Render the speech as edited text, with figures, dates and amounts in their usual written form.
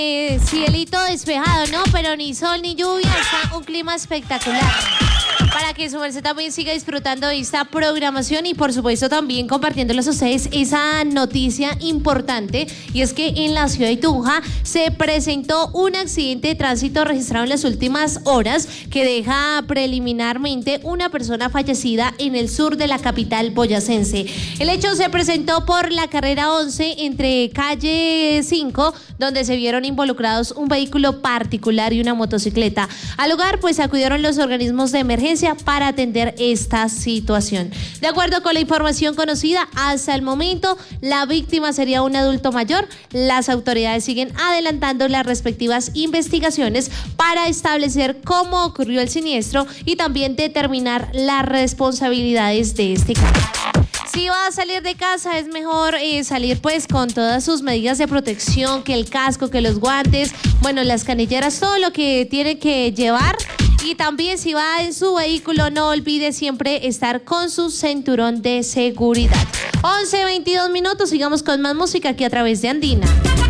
Cielito despejado, ¿no? Pero ni sol ni lluvia, está un clima espectacular. Para que su merced también siga disfrutando de esta programación y por supuesto también compartiéndoles a ustedes esa noticia importante, y es que en la ciudad de Tunja se presentó un accidente de tránsito registrado en las últimas horas que deja preliminarmente una persona fallecida en el sur de la capital boyacense. El hecho se presentó por la carrera 11 entre calle 5, donde se vieron involucrados un vehículo particular y una motocicleta. Al lugar pues acudieron los organismos de emergencia para atender esta situación. De acuerdo con la información conocida hasta el momento, la víctima sería un adulto mayor. Las autoridades siguen adelantando las respectivas investigaciones para establecer cómo ocurrió el siniestro y también determinar las responsabilidades de este caso. Si va a salir de casa, es mejor salir pues con todas sus medidas de protección, que el casco, que los guantes, bueno, las canilleras, todo lo que tiene que llevar. Y también si va en su vehículo, no olvide siempre estar con su cinturón de seguridad. 11:22 minutos, sigamos con más música aquí a través de Andina.